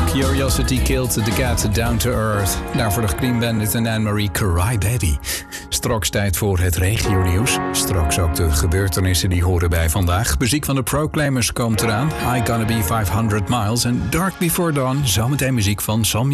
Curiosity Killed the Cat, Down to Earth. Daarvoor de Clean Bandit en Anne-Marie Cry Baby. Straks tijd voor het regionieuws. Straks ook de gebeurtenissen die horen bij vandaag. Muziek van de Proclaimers komt eraan. I Gonna Be 500 Miles en Dark Before Dawn. Zometeen muziek van Sam